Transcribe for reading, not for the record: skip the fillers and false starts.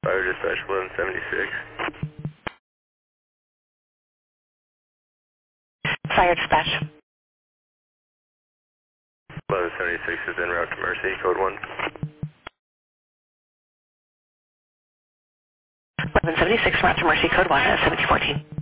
Fire dispatch 1176. Fire dispatch. 1176 is en route to Mercy, code 1. 1176, route to Mercy, code 1, 1714.